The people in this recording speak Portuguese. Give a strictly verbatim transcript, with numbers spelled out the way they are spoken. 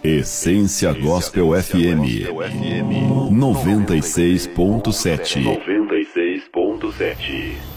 Essência Gospel F M noventa e seis ponto sete. noventa e seis ponto sete.